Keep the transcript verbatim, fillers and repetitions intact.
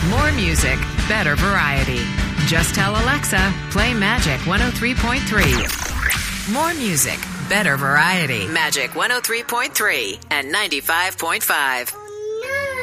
More music, better variety. Just tell Alexa, play Magic one oh three point three. More music, better variety. Magic one oh three point three and ninety-five point five.